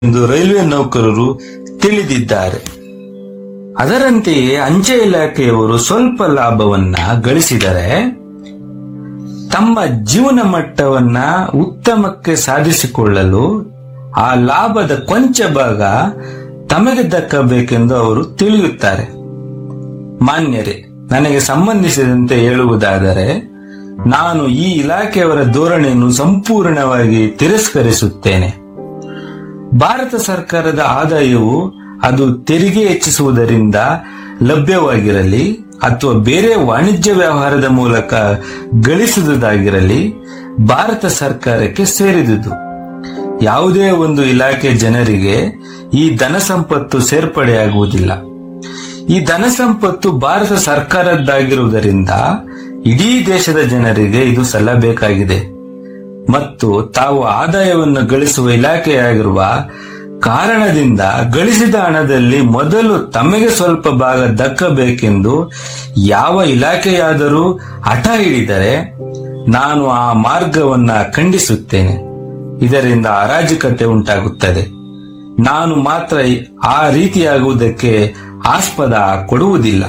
ಎಂದು ರೈಲ್ವೆ ನೌಕರರು ತಿಳಿದಿದ್ದಾರೆ. ಅದರಂತೆಯೇ ಅಂಚೆ ಇಲಾಖೆಯವರು ಸ್ವಲ್ಪ ಲಾಭವನ್ನ ಗಳಿಸಿದರೆ ತಮ್ಮ ಜೀವನ ಮಟ್ಟವನ್ನ ಉತ್ತಮಕ್ಕೆ ಸಾಧಿಸಿಕೊಳ್ಳಲು ಆ ಲಾಭದ ಕೊಂಚ ಭಾಗ ತಮಗೆ ದಕ್ಕಬೇಕೆಂದು ಅವರು ತಿಳಿಯುತ್ತಾರೆ. ಮಾನ್ಯರೇ, ನನಗೆ ಸಂಬಂಧಿಸಿದಂತೆ ಹೇಳುವುದಾದರೆ ನಾನು ಈ ಇಲಾಖೆಯವರ ಧೋರಣೆಯನ್ನು ಸಂಪೂರ್ಣವಾಗಿ ತಿರಸ್ಕರಿಸುತ್ತೇನೆ. ಭಾರತ ಸರ್ಕಾರದ ಆದಾಯವು ಅದು ತೆರಿಗೆ ಹೆಚ್ಚಿಸುವುದರಿಂದ ಲಭ್ಯವಾಗಿರಲಿ ಅಥವಾ ಬೇರೆ ವಾಣಿಜ್ಯ ವ್ಯವಹಾರದ ಮೂಲಕ ಗಳಿಸುವುದಾಗಿರಲಿ ಭಾರತ ಸರ್ಕಾರಕ್ಕೆ ಸೇರಿದುದು. ಯಾವುದೇ ಒಂದು ಇಲಾಖೆ ಜನರಿಗೆ ಈ ಧನ ಸಂಪತ್ತು ಸೇರ್ಪಡೆಯಾಗುವುದಿಲ್ಲ. ಈ ಧನ ಸಂಪತ್ತು ಭಾರತ ಸರ್ಕಾರದ್ದಾಗಿರುವುದರಿಂದ ಇಡೀ ದೇಶದ ಜನರಿಗೆ ಇದು ಸಲ್ಲಬೇಕಾಗಿದೆ ಮತ್ತು ತಾವು ಆದಾಯವನ್ನು ಗಳಿಸುವ ಇಲಾಖೆಯಾಗಿರುವ ಕಾರಣದಿಂದ ಗಳಿಸಿದ ಹಣದಲ್ಲಿ ಮೊದಲು ತಮಗೆ ಸ್ವಲ್ಪ ಭಾಗ ದಕ್ಕಬೇಕೆಂದು ಯಾವ ಇಲಾಖೆಯಾದರೂ ಹಠ ಹಿಡಿದರೆ ನಾನು ಆ ಮಾರ್ಗವನ್ನ ಖಂಡಿಸುತ್ತೇನೆ. ಇದರಿಂದ ಅರಾಜಕತೆ ಉಂಟಾಗುತ್ತದೆ. ನಾನು ಮಾತ್ರ ಆ ರೀತಿಯಾಗುವುದಕ್ಕೆ ಆಸ್ಪದ ಕೊಡುವುದಿಲ್ಲ.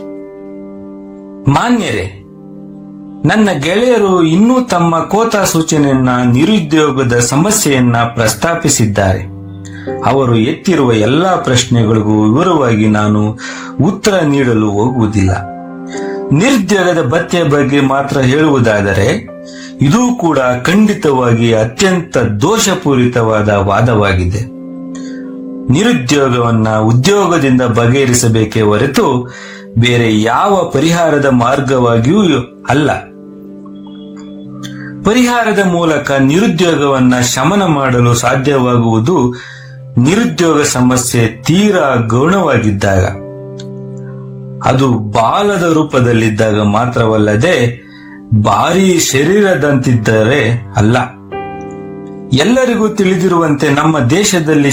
ಮಾನ್ಯರೇ, ನನ್ನ ಗೆಳೆಯರು ಇನ್ನೂ ತಮ್ಮ ಕೋತಾ ಸೂಚನೆಯನ್ನ ನಿರುದ್ಯೋಗದ ಸಮಸ್ಯೆಯನ್ನ ಪ್ರಸ್ತಾಪಿಸಿದ್ದಾರೆ. ಅವರು ಎತ್ತಿರುವ ಎಲ್ಲಾ ಪ್ರಶ್ನೆಗಳಿಗೂ ವಿವರವಾಗಿ ನಾನು ಉತ್ತರ ನೀಡಲು ಹೋಗುವುದಿಲ್ಲ. ನಿರುದ್ಯೋಗದ ಭತ್ಯೆ ಬಗ್ಗೆ ಮಾತ್ರ ಹೇಳುವುದಾದರೆ ಇದೂ ಕೂಡ ಖಂಡಿತವಾಗಿ ಅತ್ಯಂತ ದೋಷಪೂರಿತವಾದ ವಾದವಾಗಿದೆ. ನಿರುದ್ಯೋಗವನ್ನ ಉದ್ಯೋಗದಿಂದ ಬಗೆಹರಿಸಬೇಕೇ ಹೊರತು ಬೇರೆ ಯಾವ ಪರಿಹಾರದ ಮಾರ್ಗವಾಗಿಯೂ ಅಲ್ಲ. ಪರಿಹಾರದ ಮೂಲಕ ನಿರುದ್ಯೋಗವನ್ನ ಶಮನ ಮಾಡಲು ಸಾಧ್ಯವಾಗುವುದು ನಿರುದ್ಯೋಗ ಸಮಸ್ಯೆ ತೀರಾ ಗೌಣವಾಗಿದ್ದಾಗ, ಅದು ಬಾಲದ ರೂಪದಲ್ಲಿದ್ದಾಗ ಮಾತ್ರವಲ್ಲದೆ ಭಾರೀ ಶರೀರದಂತಿದ್ದರೆ ಅಲ್ಲ. ಎಲ್ಲರಿಗೂ ತಿಳಿದಿರುವಂತೆ ನಮ್ಮ ದೇಶದಲ್ಲಿ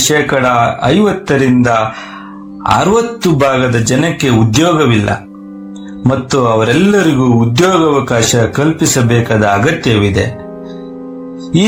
50% ಜನಕ್ಕೆ ಉದ್ಯೋಗವಿಲ್ಲ ಮತ್ತು ಅವರೆಲ್ಲರಿಗೂ ಉದ್ಯೋಗಾವಕಾಶ ಕಲ್ಪಿಸಬೇಕಾದ ಅಗತ್ಯವಿದೆ. ಈ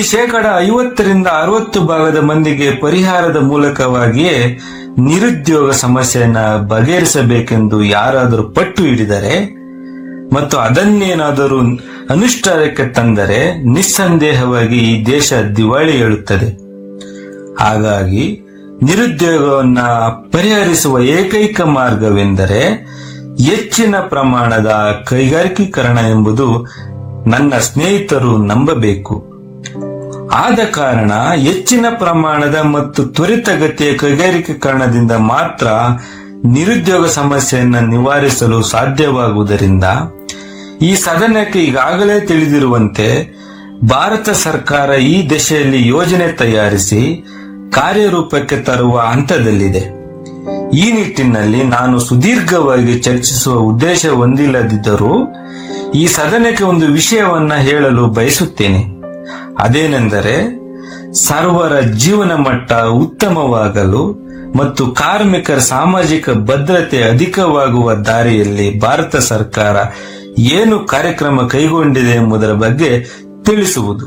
50% ಮಂದಿಗೆ ಪರಿಹಾರದ ಮೂಲಕವಾಗಿಯೇ ನಿರುದ್ಯೋಗ ಸಮಸ್ಯೆಯನ್ನ ಬಗೆಹರಿಸಬೇಕೆಂದು ಯಾರಾದರೂ ಪಟ್ಟು ಹಿಡಿದರೆ ಮತ್ತು ಅದನ್ನೇನಾದರೂ ಅನುಷ್ಠಾನಕ್ಕೆ ತಂದರೆ ನಿಸ್ಸಂದೇಹವಾಗಿ ಈ ದೇಶ ದಿವಾಳಿ ಹೇಳುತ್ತದೆ. ಹಾಗಾಗಿ ನಿರುದ್ಯೋಗವನ್ನ ಪರಿಹರಿಸುವ ಏಕೈಕ ಮಾರ್ಗವೆಂದರೆ ಹೆಚ್ಚಿನ ಪ್ರಮಾಣದ ಕೈಗಾರಿಕೀಕರಣ ಎಂಬುದು ನನ್ನ ಸ್ನೇಹಿತರು ನಂಬಬೇಕು. ಆದ ಕಾರಣ ಹೆಚ್ಚಿನ ಪ್ರಮಾಣದ ಮತ್ತು ತ್ವರಿತಗತಿಯ ಕೈಗಾರಿಕೀಕರಣದಿಂದ ಮಾತ್ರ ನಿರುದ್ಯೋಗ ಸಮಸ್ಯೆಯನ್ನು ನಿವಾರಿಸಲು ಸಾಧ್ಯವಾಗುವುದರಿಂದ ಈ ಸದನಕ್ಕೆ ಈಗಾಗಲೇ ತಿಳಿದಿರುವಂತೆ ಭಾರತ ಸರ್ಕಾರ ಈ ದಿಶೆಯಲ್ಲಿ ಯೋಜನೆ ತಯಾರಿಸಿ ಕಾರ್ಯರೂಪಕ್ಕೆ ತರುವ ಹಂತದಲ್ಲಿದೆ. ಈ ನಿಟ್ಟಿನಲ್ಲಿ ನಾನು ಸುದೀರ್ಘವಾಗಿ ಚರ್ಚಿಸುವ ಉದ್ದೇಶ ಹೊಂದಿಲ್ಲದಿದ್ದರೂ ಈ ಸದನಕ್ಕೆ ಒಂದು ವಿಷಯವನ್ನ ಹೇಳಲು ಬಯಸುತ್ತೇನೆ. ಅದೇನೆಂದರೆ, ಸರ್ವರ ಜೀವನ ಮಟ್ಟ ಉತ್ತಮವಾಗಲು ಮತ್ತು ಕಾರ್ಮಿಕರ ಸಾಮಾಜಿಕ ಭದ್ರತೆ ಅಧಿಕವಾಗುವ ದಾರಿಯಲ್ಲಿ ಭಾರತ ಸರ್ಕಾರ ಏನು ಕಾರ್ಯಕ್ರಮ ಕೈಗೊಂಡಿದೆ ಎಂಬುದರ ಬಗ್ಗೆ ತಿಳಿಸುವುದು.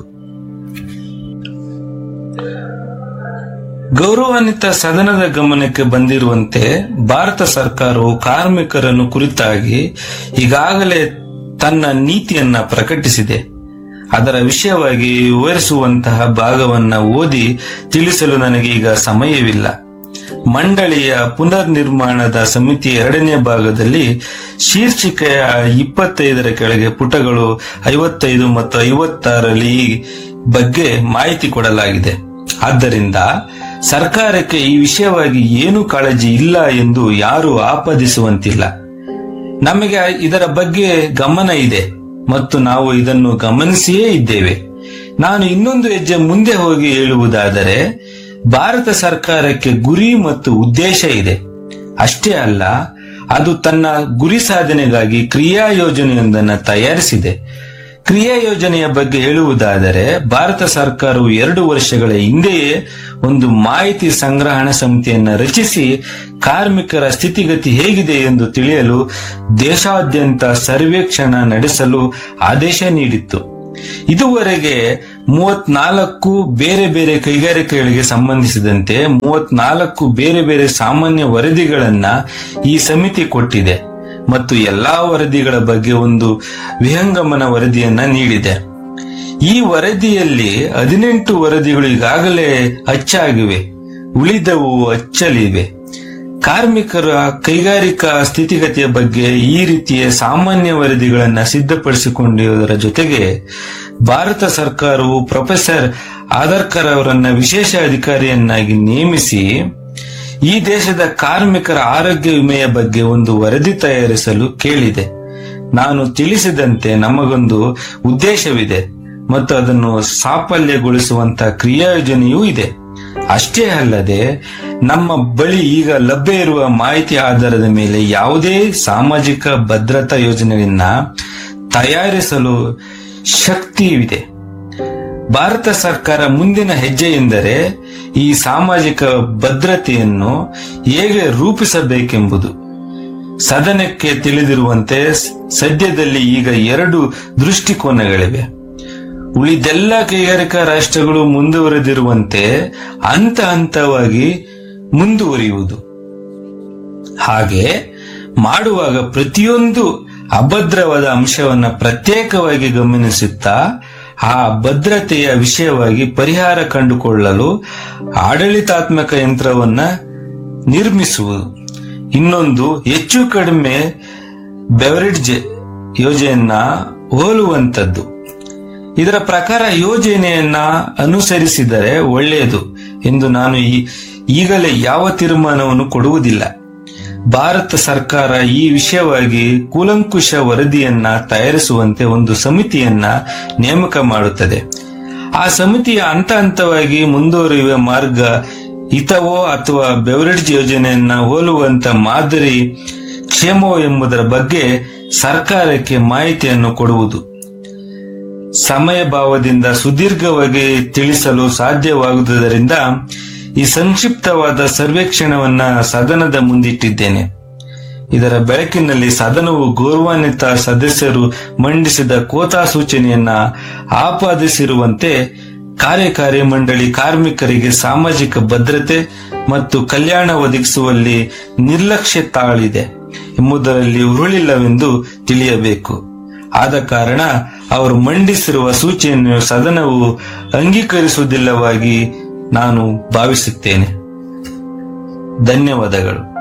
ಗೌರವಾನ್ವಿತ ಸದನದ ಗಮನಕ್ಕೆ ಬಂದಿರುವಂತೆ ಭಾರತ ಸರ್ಕಾರವು ಕಾರ್ಮಿಕರನ್ನು ಕುರಿತಾಗಿ ಈಗಾಗಲೇ ತನ್ನ ನೀತಿಯನ್ನ ಪ್ರಕಟಿಸಿದೆ. ಅದರ ವಿಷಯವಾಗಿ ವಿವರಿಸುವಂತಹ ಭಾಗವನ್ನ ಓದಿ ತಿಳಿಸಲು ನನಗೆ ಈಗ ಸಮಯವಿಲ್ಲ. ಮಂಡಳಿಯ ಪುನರ್ ನಿರ್ಮಾಣದ ಸಮಿತಿಯ 2ನೇ ಭಾಗದಲ್ಲಿ ಶೀರ್ಷಿಕೆಯ 25ರ ಕೆಳಗೆ ಪುಟಗಳು 55 ಮತ್ತು 56ರಲ್ಲಿ ಈ ಬಗ್ಗೆ ಮಾಹಿತಿ ಕೊಡಲಾಗಿದೆ. ಆದ್ದರಿಂದ ಸರ್ಕಾರಕ್ಕೆ ಈ ವಿಷಯವಾಗಿ ಏನೂ ಕಾಳಜಿ ಇಲ್ಲ ಎಂದು ಯಾರೂ ಆಪಾದಿಸುವಂತಿಲ್ಲ. ನಮಗೆ ಇದರ ಬಗ್ಗೆ ಗಮನ ಇದೆ ಮತ್ತು ನಾವು ಇದನ್ನು ಗಮನಿಸಿಯೇ ಇದ್ದೇವೆ. ನಾನು ಇನ್ನೊಂದು ಹೆಜ್ಜೆ ಮುಂದೆ ಹೋಗಿ ಹೇಳುವುದಾದರೆ, ಭಾರತ ಸರ್ಕಾರಕ್ಕೆ ಗುರಿ ಮತ್ತು ಉದ್ದೇಶ ಇದೆ. ಅಷ್ಟೇ ಅಲ್ಲ, ಅದು ತನ್ನ ಗುರಿ ಸಾಧನೆಗಾಗಿ ಕ್ರಿಯಾ ಯೋಜನೆಯೊಂದನ್ನು ತಯಾರಿಸಿದೆ. ಕ್ರಿಯಾ ಯೋಜನೆಯ ಬಗ್ಗೆ ಹೇಳುವುದಾದರೆ, ಭಾರತ ಸರ್ಕಾರವು 2 ವರ್ಷಗಳ ಹಿಂದೆಯೇ ಒಂದು ಮಾಹಿತಿ ಸಂಗ್ರಹಣಾ ಸಮಿತಿಯನ್ನು ರಚಿಸಿ ಕಾರ್ಮಿಕರ ಸ್ಥಿತಿಗತಿ ಹೇಗಿದೆ ಎಂದು ತಿಳಿಯಲು ದೇಶಾದ್ಯಂತ ಸರ್ವೇಕ್ಷಣ ನಡೆಸಲು ಆದೇಶ ನೀಡಿತ್ತು. ಇದುವರೆಗೆ 34 ಬೇರೆ ಬೇರೆ ಕೈಗಾರಿಕೆಗಳಿಗೆ ಸಂಬಂಧಿಸಿದಂತೆ 34 ಬೇರೆ ಬೇರೆ ಸಾಮಾನ್ಯ ವರದಿಗಳನ್ನ ಈ ಸಮಿತಿ ಕೊಟ್ಟಿದೆ ಮತ್ತು ಎಲ್ಲಾ ವರದಿಗಳ ಬಗ್ಗೆ ಒಂದು ವಿಹಂಗಮನ ವರದಿಯನ್ನ ನೀಡಿದೆ. ಈ ವರದಿಯಲ್ಲಿ 18 ವರದಿಗಳು ಈಗಾಗಲೇ ಅಚ್ಚಾಗಿವೆ, ಉಳಿದವು ಅಚ್ಚಲಿವೆ. ಕಾರ್ಮಿಕರ ಕೈಗಾರಿಕಾ ಸ್ಥಿತಿಗತಿಯ ಬಗ್ಗೆ ಈ ರೀತಿಯ ಸಾಮಾನ್ಯ ವರದಿಗಳನ್ನು ಸಿದ್ಧಪಡಿಸಿಕೊಂಡಿರುವುದರ ಜೊತೆಗೆ ಭಾರತ ಸರ್ಕಾರವು ಪ್ರೊಫೆಸರ್ ಆದರ್ಕರ್ ಅವರನ್ನ ವಿಶೇಷ ಅಧಿಕಾರಿಯನ್ನಾಗಿ ನೇಮಿಸಿ ಈ ದೇಶದ ಕಾರ್ಮಿಕರ ಆರೋಗ್ಯ ವಿಮೆಯ ಬಗ್ಗೆ ಒಂದು ವರದಿ ತಯಾರಿಸಲು ಕೇಳಿದೆ. ನಾನು ತಿಳಿಸಿದಂತೆ ನಮಗೊಂದು ಉದ್ದೇಶವಿದೆ ಮತ್ತು ಅದನ್ನು ಸಾಫಲ್ಯಗೊಳಿಸುವಂತ ಕ್ರಿಯಾಯೋಜನೆಯೂ ಇದೆ. ಅಷ್ಟೇ ಅಲ್ಲದೆ ನಮ್ಮ ಬಳಿ ಈಗ ಲಭ್ಯ ಇರುವ ಮಾಹಿತಿ ಆಧಾರದ ಮೇಲೆ ಯಾವುದೇ ಸಾಮಾಜಿಕ ಭದ್ರತಾ ಯೋಜನೆಯನ್ನ ತಯಾರಿಸಲು ಶಕ್ತಿಯಿದೆ. ಭಾರತ ಸರ್ಕಾರ ಮುಂದಿನ ಹೆಜ್ಜೆ ಎಂದರೆ ಈ ಸಾಮಾಜಿಕ ಭದ್ರತೆಯನ್ನು ಹೇಗೆ ರೂಪಿಸಬೇಕೆಂಬುದು. ಸದನಕ್ಕೆ ತಿಳಿದಿರುವಂತೆ ಸದ್ಯದಲ್ಲಿ ಈಗ 2 ದೃಷ್ಟಿಕೋನಗಳಿವೆ. ಉಳಿದೆಲ್ಲ ಕೈಗಾರಿಕಾ ರಾಷ್ಟ್ರಗಳು ಮುಂದುವರೆದಿರುವಂತೆ ಹಂತ ಹಂತವಾಗಿ ಮುಂದುವರಿಯುವುದು. ಹಾಗೆ ಮಾಡುವಾಗ ಪ್ರತಿಯೊಂದು ಅಭದ್ರವಾದ ಅಂಶವನ್ನ ಪ್ರತ್ಯೇಕವಾಗಿ ಗಮನಿಸುತ್ತಾ ಆ ಭದ್ರತೆಯ ವಿಷಯವಾಗಿ ಪರಿಹಾರ ಕಂಡುಕೊಳ್ಳಲು ಆಡಳಿತಾತ್ಮಕ ಯಂತ್ರವನ್ನ ನಿರ್ಮಿಸುವುದು. ಇನ್ನೊಂದು ಹೆಚ್ಚು ಕಡಿಮೆ ಬೆವರೇಜ್ ಯೋಜನೆಯನ್ನ ಹೋಲುವಂತದ್ದು. ಇದರ ಪ್ರಕಾರ ಯೋಜನೆಯನ್ನ ಅನುಸರಿಸಿದರೆ ಒಳ್ಳೆಯದು ಎಂದು ನಾನು ಈಗಲೇ ಯಾವ ತೀರ್ಮಾನವನ್ನು ಕೊಡುವುದಿಲ್ಲ. ಭಾರತ ಸರ್ಕಾರ ಈ ವಿಷಯವಾಗಿ ಕೂಲಂಕುಷ ವರದಿಯನ್ನ ತಯಾರಿಸುವಂತೆ ಒಂದು ಸಮಿತಿಯನ್ನ ನೇಮಕ ಮಾಡುತ್ತದೆ. ಆ ಸಮಿತಿಯ ಹಂತ ಹಂತವಾಗಿ ಮುಂದುವರಿಯುವ ಮಾರ್ಗ ಹಿತವೋ ಅಥವಾ ಬೆವರೇಜ್ ಯೋಜನೆಯನ್ನ ಹೋಲುವಂತ ಮಾದರಿ ಕ್ಷೇಮವೋ ಎಂಬುದರ ಬಗ್ಗೆ ಸರ್ಕಾರಕ್ಕೆ ಮಾಹಿತಿಯನ್ನು ಕೊಡುವುದು. ಸಮಯಭಾವದಿಂದ ಸುದೀರ್ಘವಾಗಿ ತಿಳಿಸಲು ಸಾಧ್ಯವಾಗುವುದರಿಂದ ಈ ಸಂಕ್ಷಿಪ್ತವಾದ ಸರ್ವೇಕ್ಷಣವನ್ನ ಸದನದ ಮುಂದಿಟ್ಟಿದ್ದೇನೆ. ಇದರ ಬೆಳಕಿನಲ್ಲಿ ಸದನವು ಗೌರವಾನ್ವಿತ ಸದಸ್ಯರು ಮಂಡಿಸಿದ ಕೋತಾ ಸೂಚನೆಯನ್ನ ಆಪಾದಿಸಿರುವಂತೆ ಕಾರ್ಯಕಾರಿ ಮಂಡಳಿ ಕಾರ್ಮಿಕರಿಗೆ ಸಾಮಾಜಿಕ ಭದ್ರತೆ ಮತ್ತು ಕಲ್ಯಾಣ ಒದಗಿಸುವಲ್ಲಿ ನಿರ್ಲಕ್ಷ್ಯ ತಾಳಿದೆ ಎಂಬುದರಲ್ಲಿ ಉರುಳಿಲ್ಲವೆಂದು ತಿಳಿಯಬೇಕು. ಆದ ಕಾರಣ ಅವರು ಮಂಡಿಸಿರುವ ಸೂಚನೆಯನ್ನು ಸದನವು ಅಂಗೀಕರಿಸುವುದಿಲ್ಲವಾಗಿ ನಾನು ಭಾವಿಸುತ್ತೇನೆ. ಧನ್ಯವಾದಗಳು.